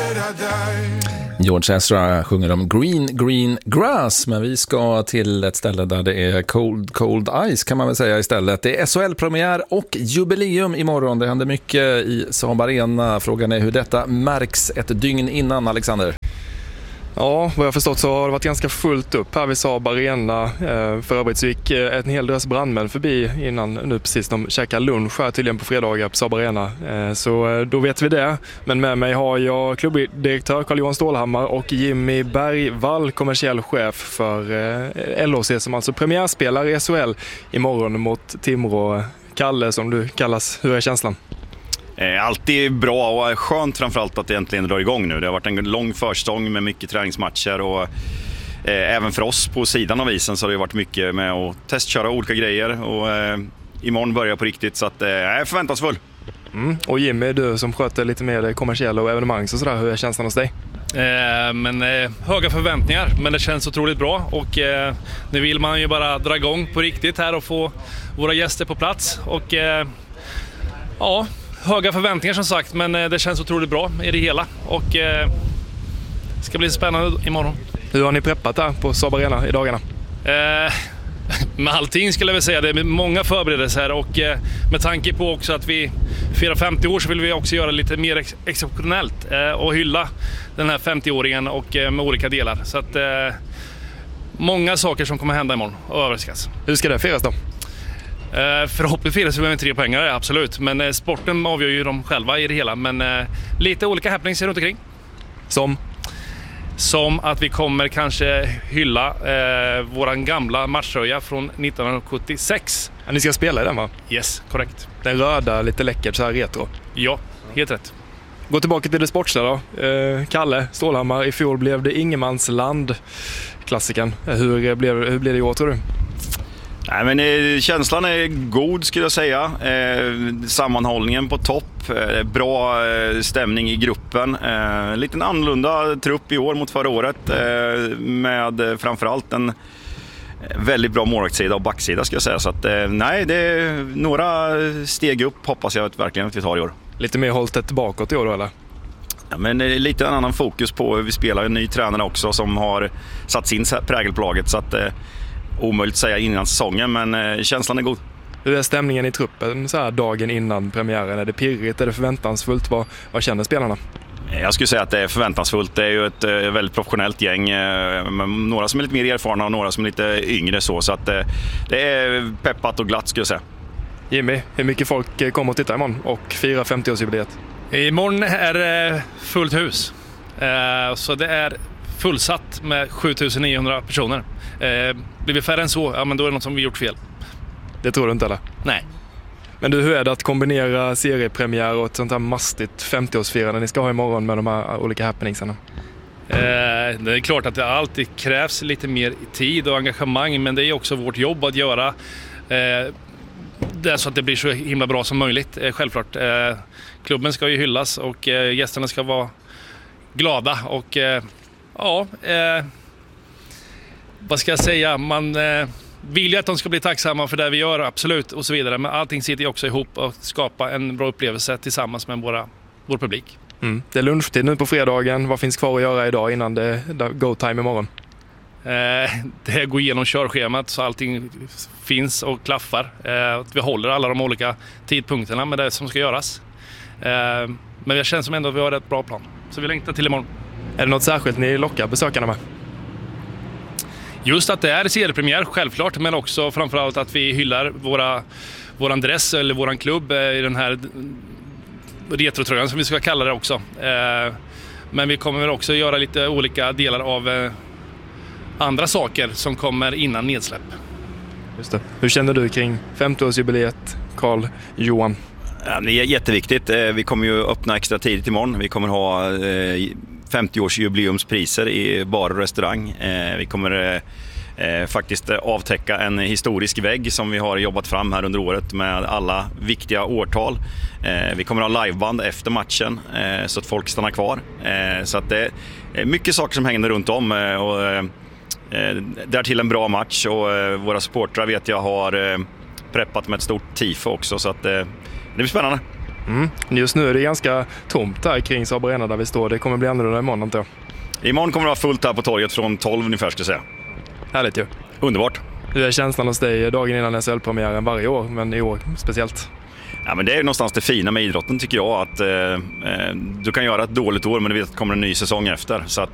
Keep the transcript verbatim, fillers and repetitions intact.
George Ezra sjunger om green, green grass, men vi ska till ett ställe där det är cold, cold ice kan man väl säga istället. Det är S H L-premiär och jubileum imorgon. Det händer mycket i Saab Arena. Frågan är hur detta märks ett dygn innan, Alexander. Ja, vad jag förstått så har det varit ganska fullt upp här vid Saab Arena. För övrigt så gick en hel drös brandmän förbi innan nu precis. De käkar lunch här tydligen på fredagar på Saab Arena. Så då vet vi det. Men med mig har jag klubbdirektör Carl-Johan Stålhammar och Jimmy Bergvall, kommersiell chef för L H C som alltså premiärspelare i S H L imorgon mot Timrå. Kalle som du kallas, hur är känslan? Alltid bra och skönt framförallt att det äntligen drar igång nu. Det har varit en lång försäsong med mycket träningsmatcher och eh, även för oss på sidan av isen så har det varit mycket med att testköra olika grejer och eh, imorgon börjar på riktigt så att eh, jag är förväntansfull. Mm. Och Jimmy, du som sköter lite mer kommersiella och evenemang och sådär, hur är känslan hos dig? Eh, men eh, höga förväntningar, men det känns otroligt bra och eh, nu vill man ju bara dra igång på riktigt här och få våra gäster på plats och eh, ja, höga förväntningar som sagt, men det känns otroligt bra i det hela och eh, det ska bli spännande imorgon. Hur har ni preppat där på Saab Arena i dagarna? Eh, med allting skulle jag väl säga, det är många förberedelser och eh, med tanke på också att vi firar femtio år så vill vi också göra lite mer ex- exceptionellt eh, och hylla den här femtio-åringen och eh, med olika delar. Så att eh, många saker som kommer hända imorgon och överraskas. Hur ska det firas då? Uh, förhoppningsvis så blir det tre poängare, absolut. Men uh, sporten avgör ju de själva i det hela. Men uh, lite olika happenings runt omkring. Som? Som att vi kommer kanske hylla uh, våran gamla matchtröja från nittonhundrasjuttiosex. Ja, ni ska spela i den, va? Yes, korrekt. Den röda, lite läckert, så här retro. Ja, helt rätt. Gå tillbaka till det sportsliga då. Uh, Kalle Stålhammar, i fjol blev det Ingenmansland, klassiken. Hur blev, hur blev det i år, tror du? Nej, men eh, känslan är god skulle jag säga. Eh, sammanhållningen på topp, eh, bra eh, stämning i gruppen. Eh, lite en annorlunda trupp i år mot förra året eh, med eh, framförallt en väldigt bra målvaktssida och backsida ska jag säga. Så att, eh, nej, det är några steg upp hoppas jag att verkligen att vi tar i år. Lite mer hållet bakåt i år då, eller? Ja, men det är lite en annan fokus på hur vi spelar. En ny tränare också som har satt sin prägel på laget så att eh, omöjligt att säga innan säsongen, men eh, känslan är god. Hur är stämningen i truppen så här dagen innan premiären? Är det pirrigt? Är det förväntansfullt? Vad, vad känner spelarna? Jag skulle säga att det är förväntansfullt. Det är ju ett eh, väldigt professionellt gäng. Eh, några som är lite mer erfarna och några som är lite yngre. Så, så att, eh, det är peppat och glatt skulle jag säga. Jimmy, hur mycket folk kommer att titta imorgon och fira femtio-årsjubileet? Imorgon är det fullt hus. Eh, så det är fullsatt med sjutusen-niohundra personer. Eh, blir vi färre än så, ja men då är det något som vi gjort fel. Det tror du inte, eller? Nej. Men du, hur är det att kombinera seriepremiär och ett sånt här mastigt femtio-årsfirande ni ska ha imorgon med de här olika happeningsarna? Eh, det är klart att det alltid krävs lite mer tid och engagemang, men det är också vårt jobb att göra eh, det så att det blir så himla bra som möjligt, eh, självklart. Eh, klubben ska ju hyllas och eh, gästerna ska vara glada och eh, ja, eh, vad ska jag säga, man eh, vill ju att de ska bli tacksamma för det vi gör, absolut, och så vidare, men allting sitter ju också ihop och skapa en bra upplevelse tillsammans med våra, vår publik. Mm. Det är lunchtid nu på fredagen, vad finns kvar att göra idag innan det är go time imorgon? Eh, det går igenom körschemat så allting finns och klaffar, eh, att vi håller alla de olika tidpunkterna med det som ska göras, eh, men det känns som ändå att vi har ett bra plan, så vi längtar till imorgon. Är det något särskilt ni lockar besökarna med? Just att det är seriepremiär, självklart, men också framförallt att vi hyllar våra, våran dress eller våran klubb i den här retrotröjan som vi ska kalla det också. Men vi kommer väl också göra lite olika delar av andra saker som kommer innan nedsläpp. Just det. Hur känner du kring femtio-årsjubileet, Carl Johan? Ja, det är jätteviktigt. Vi kommer ju öppna extra tidigt imorgon. Vi kommer ha femtio-årsjubileumspriser i bar och restaurang. Vi kommer faktiskt avtäcka en historisk vägg som vi har jobbat fram här under året med alla viktiga årtal. Vi kommer ha liveband efter matchen så att folk stannar kvar. Så att det är mycket saker som hänger runt om och där till en bra match, och våra supportrar vet jag har preppat med ett stort tifo också, så att det blir spännande. Mm. Just nu är det ganska tomt där kring Saab Arena där vi står. Det kommer bli annorlunda imorgon, inte jag. Imorgon kommer det vara fullt här på torget från tolv ungefär, ska jag säga. Härligt ju. Underbart. Hur är känslan hos dig dagen innan S H L-premiären varje år, men i år speciellt? Ja, men det är någonstans det fina med idrotten, tycker jag, att eh, du kan göra ett dåligt år men du vet att det kommer en ny säsong efter. Så att